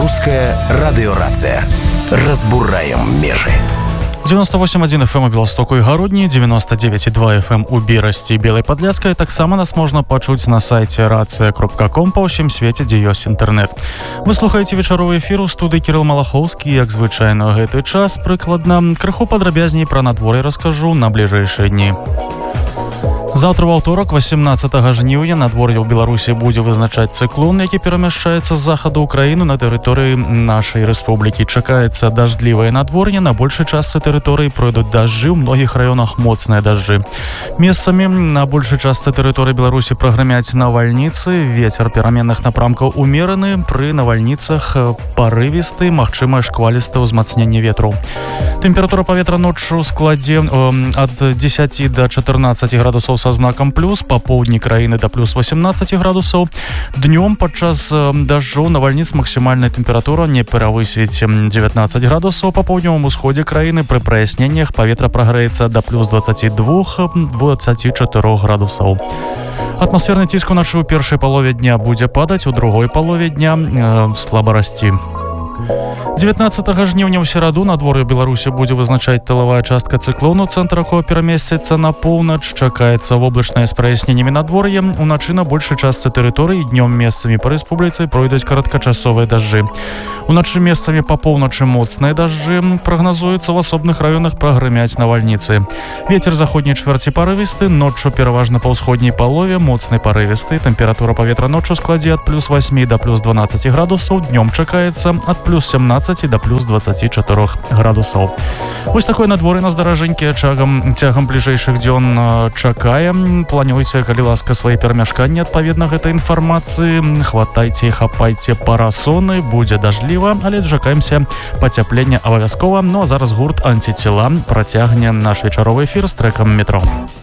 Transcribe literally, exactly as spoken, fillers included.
Беларуская радыёрацыя. Разбураем межы. девяносто восемь один эф эм у Беластоку і Гародні, девяносто девять и два эф эм у Берасці і Белай Падляшскай. Таксама нас можна пачуць на сайце рацыя кропка ком па ўсім свеце, дзе ёсць інтэрнэт. Вы слухаеце вечаровы эфір у студыі Кірыл Малахоўскі. Як звычайна, гэты час прыкладна крыху падрабязней пра надвор'е раскажу на бліжэйшыя дні. Завтра в аўторак, восемнадцатага жніўня, надвор'е ў Беларусі будзе вызначаць цыклон, які перамяшчаецца з захаду ўкраіны на тэрыторыі нашай рэспублікі. Чакаецца дажджлівае надвор'е, на большай частцы тэрыторыі пройдуць дажджы, ў многіх раёнах моцныя дажджы. Месцамі на большай частцы тэрыторыі Беларусі прагрымяць навальніцы, вецер пераменных напрамкаў умераны, пры навальніцах парывісты, магчымае шквалістае ўзмацненне ветру. Тэмпература паветра ноччу складзе ад дзесяці да чатырнаццаці градусаў са знакам плюс, па поўдні краіны да плюс восемнадцаці градусаў. Днём падчас дажджоў навальніц максімальная тэмпература не перавысіць дзевятнаццаць градусаў. Па паўднёвым усходзе краіны пры праясненнях паветра прагрэецца да плюс дваццаці двух дваццаці чатырох градусаў. Атмасферны ціск уначы ў першай палове дня будзе падаць, у другой палове дня э, слаба расці. девятнадцатага жніўня ў сераду надвор'е Беларусі будзе вызначаць тылавая частка цыклону, цэнтр якога перамесціцца на поўнач. Чакаецца воблачнае з праясненнямі надвор'я. Уначы на большай частцы тэрыторыі, днём месцамі па рэспубліцы пройдуць кароткачасовыя дажджы. Уначы месцамі па поўначы моцныя дажджы, прагназуецца ў асобных раёнах прагрымяць навальніцы. Вецер заходняй чвэрці парывісты, ноччу пераважна па ўсходняй палове моцны парывісты. Тэмпература паветра ноччу складзе ад плюс восьмі да плюс дванаццаці градусаў, днём чакаецца ад плюс сямнаццаці да плюс дваццаці чатырох градусаў. Вось такое надвор'е на здаражэнькі цягам, цягам бліжэйшых дзён чакаем. Плануйце, калі ласка, свае перамяшканні адпаведна гэтай інфармацыі. Хватайце і хапайце парасоны, будзе дажджліва, але чакаемся пацяплення абавязкова. Ну а зараз гурт «Антицела» працягне наш вечаровы эфір з трэкам «Метро».